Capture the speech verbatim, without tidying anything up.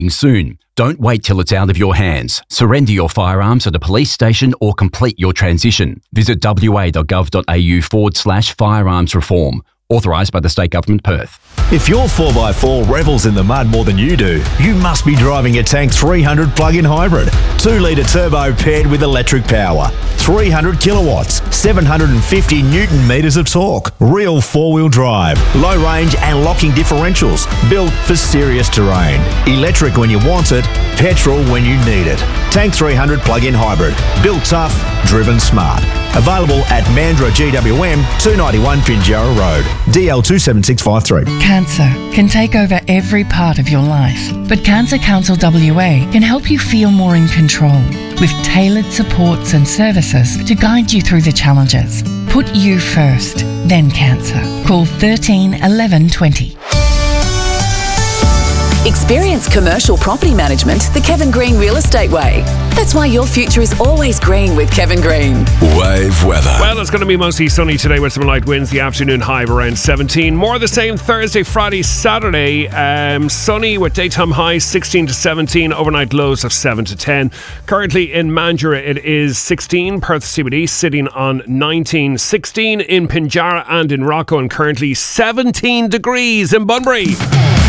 soon. Don't wait till it's out of your hands. Surrender your firearms at a police station or complete your transition. Visit wa.gov.au forward slash firearms reform. Authorised by the State Government, Perth. If your four by four revels in the mud more than you do, you must be driving a Tank three hundred plug-in hybrid. two litre turbo paired with electric power. three hundred kilowatts, seven hundred fifty newton metres of torque. Real four-wheel drive. Low range and locking differentials. Built for serious terrain. Electric when you want it. Petrol when you need it. Tank three hundred plug-in hybrid. Built tough, driven smart. Available at Mandurah G W M, two ninety-one Pinjarra Road. D L two seven six five three. Cancer can take over every part of your life, but Cancer Council W A can help you feel more in control with tailored supports and services to guide you through the challenges. Put you first, then cancer. Call thirteen eleven twenty. Experience commercial property management the Kevin Green Real Estate Way. That's why your future is always green with Kevin Green. Wave weather. Well, it's going to be mostly sunny today with some light winds. The afternoon high of around seventeen. More the same Thursday, Friday, Saturday. Um, sunny with daytime highs sixteen to seventeen. Overnight lows of seven to ten. Currently in Mandurah it is sixteen. Perth C B D sitting on nineteen. sixteen in Pinjarra and in Rocco, and currently seventeen degrees in Bunbury.